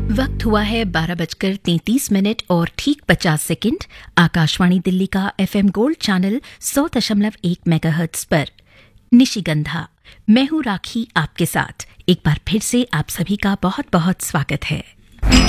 वक्त हुआ है 12:33 और ठीक 50 सेकंड। आकाशवाणी दिल्ली का FM गोल्ड चैनल 100.1 मेगाहर्ट्ज पर निशिगंधा। मैं हूं राखी आपके साथ। एक बार फिर से आप सभी का बहुत बहुत स्वागत है।